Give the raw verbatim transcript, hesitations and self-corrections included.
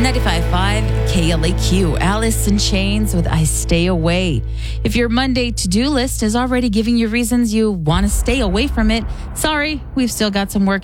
ninety-five point five K L A Q. Alice in Chains with I Stay Away. If your Monday to-do list is already giving you reasons you want to stay away from it, sorry, we've still got some work